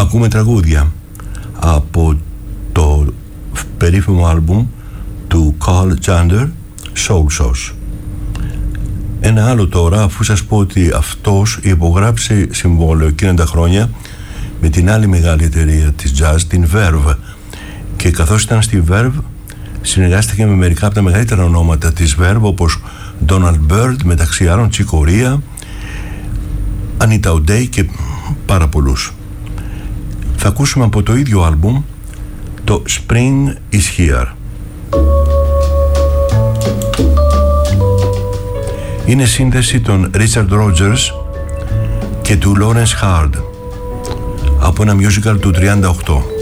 Ακούμε τραγούδια από το περίφημο άλμπουμ του Carl Chander, Soul Sauce. Ένα άλλο τώρα, αφού σας πω ότι αυτός υπογράψει συμβόλαιο εκείνα τα χρόνια με την άλλη μεγάλη εταιρεία της jazz, την Verve, και καθώς ήταν στη Verve συνεργάστηκε με μερικά από τα μεγαλύτερα ονόματα της Verve, όπως Donald Byrd, μεταξύ άλλων Chick Corea, Anita O'Day και πάρα πολλούς. Θα ακούσουμε από το ίδιο άλμπουμ το Spring is Here. Είναι σύνθεση των Richard Rodgers και του Lawrence Hard από ένα musical του 1938.